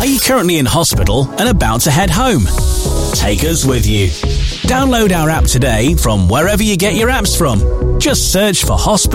you currently in hospital and about to head home? Take us with you. Download our app today from wherever you get your apps from. Just search for Hospital